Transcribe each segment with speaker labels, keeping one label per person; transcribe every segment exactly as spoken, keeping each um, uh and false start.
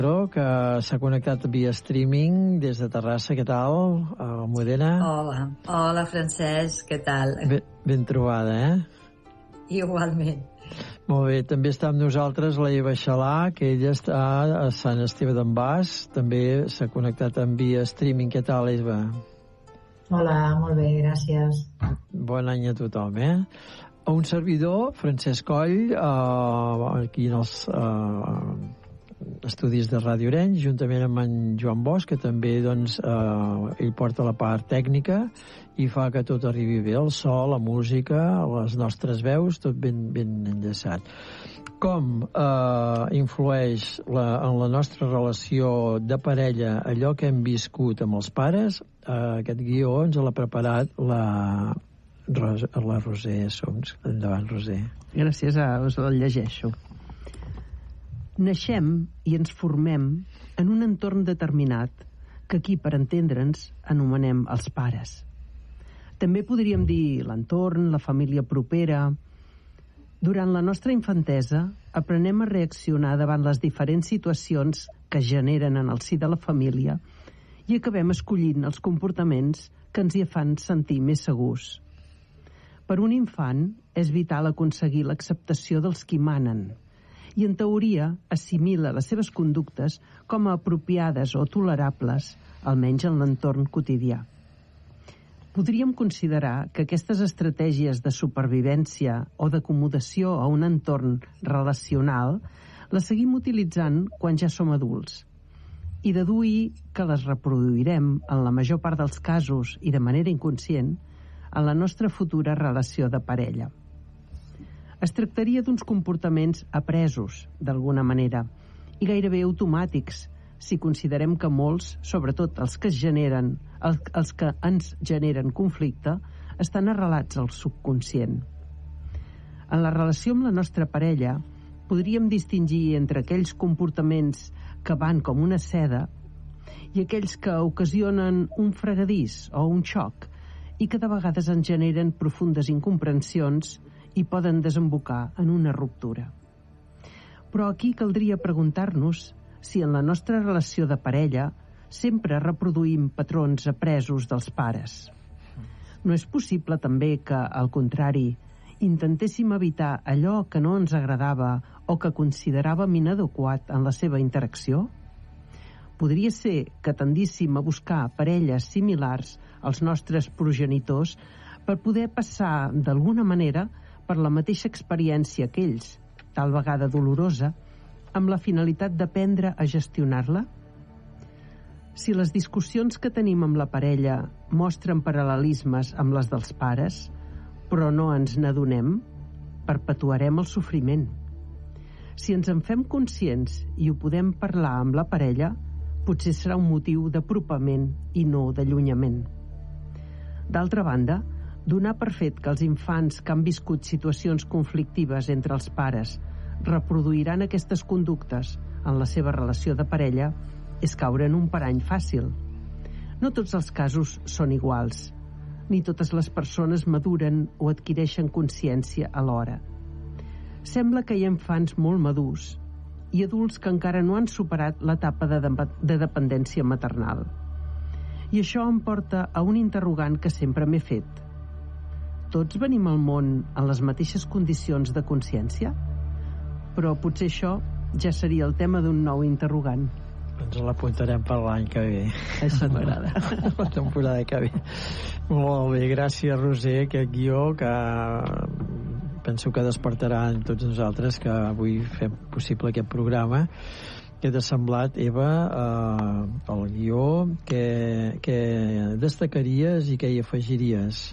Speaker 1: que s'ha connectat via streaming des de Terrassa. Què tal, Almudena?
Speaker 2: Hola, hola Francesc, què tal?
Speaker 1: Ben, ben trobada, eh?
Speaker 2: Igualment.
Speaker 1: Molt bé, també està amb nosaltres la Eva Xalà, que ella està a Sant Esteve d'en Bas, també s'ha connectat en via streaming. Què tal, Eva?
Speaker 3: Hola, molt bé, gràcies.
Speaker 1: Bon any a tothom, eh? Un servidor, Francesc Coll, eh, aquí en els eh, estudis de Ràdio Arenys, juntament amb en Joan Bosch, que també doncs, eh, ell porta la part tècnica i fa que tot arribi bé, el so, la música, les nostres veus, tot ben, ben enllaçat. Com eh, influeix la, en la nostra relació de parella allò que hem viscut amb els pares? Eh, aquest guió ens l'ha preparat la, la Roser Soms. Endavant, Roser.
Speaker 4: Gràcies, a, us el llegeixo. Naixem i ens formem en un entorn determinat que aquí, per entendre'ns, anomenem els pares. També podríem dir l'entorn, la família propera. Durant la nostra infantesa aprenem a reaccionar davant les diferents situacions que es generen en el si de la família i acabem escollint els comportaments que ens hi fan sentir més segurs. Per un infant és vital aconseguir l'acceptació dels qui manen i, en teoria, assimila les seves conductes com a apropiades o tolerables, almenys en l'entorn quotidià. Podríem considerar que aquestes estratègies de supervivència o d'acomodació a un entorn relacional les seguim utilitzant quan ja som adults i deduir que les reproduirem en la major part dels casos i de manera inconscient en la nostra futura relació de parella. Es tractaria d'uns comportaments apresos, d'alguna manera, i gairebé automàtics, si considerem que molts, sobretot els que es generen, els, els que ens generen conflicte, estan arrelats al subconscient. En la relació amb la nostra parella, podríem distingir entre aquells comportaments que van com una seda i aquells que ocasionen un fregadís o un xoc i que de vegades ens generen profundes incomprensions i poden desembocar en una ruptura. Però aquí caldria preguntar-nos si en la nostra relació de parella sempre reproduïm patrons apresos dels pares. No és possible també que, al contrari, intentéssim evitar allò que no ens agradava o que consideràvem inadequat en la seva interacció? Podria ser que tendíssim a buscar parelles similars als nostres progenitors per poder passar, d'alguna manera, per la mateixa experiència que ells, tal vegada dolorosa, amb la finalitat d'aprendre a gestionar-la? Si les discussions que tenim amb la parella mostren paral·lelismes amb les dels pares, però no ens n'adonem, perpetuarem el sofriment. Si ens en fem conscients i ho podem parlar amb la parella, potser serà un motiu d'apropament i no d'allunyament. D'altra banda, donar per fet que els infants que han viscut situacions conflictives entre els pares reproduiran aquestes conductes en la seva relació de parella és caure en un parany fàcil. No tots els casos són iguals, ni totes les persones maduren o adquireixen consciència alhora. Sembla que hi ha infants molt madurs i adults que encara no han superat l'etapa de, de, de dependència maternal. I això em porta a un interrogant que sempre m'he fet. Tots venim al món en les mateixes condicions de consciència? Però potser això ja seria el tema d'un nou interrogant.
Speaker 1: Ens l'apuntarem per l'any que ve.
Speaker 4: Això m'agrada.
Speaker 1: La temporada que ve. Molt bé, gràcies, Roser, aquest guió que penso que despertarà en tots nosaltres que avui fem possible aquest programa. Què t'ha semblat, Eva, eh, el guió? Què, què destacaries i què hi afegiries?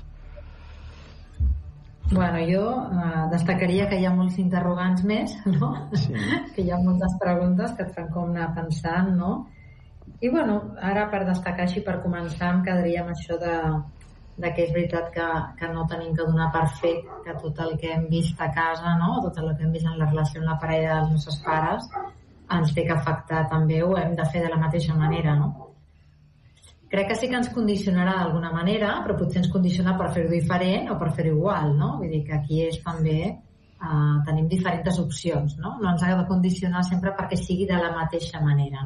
Speaker 3: Bueno, jo eh, destacaria que hi ha molts interrogants més, no? Sí. Que hi ha moltes preguntes que et fan com anar pensant, no? I bueno, ara per destacar així, per començar, em quedaria amb això de, de que és veritat que, que no tenim que donar per fet que tot el que hem vist a casa, no? Tot el que hem vist en la relació amb la parella dels nostres pares ens té que afectar també, ho hem de fer de la mateixa manera, no? Crec que sí que ens condicionarà d'alguna manera, però potser ens condiciona per fer-ho diferent o per fer-ho igual, no? Vull dir que aquí és també uh, tenim diferents opcions, no? No ens ha de condicionar sempre perquè sigui de la mateixa manera.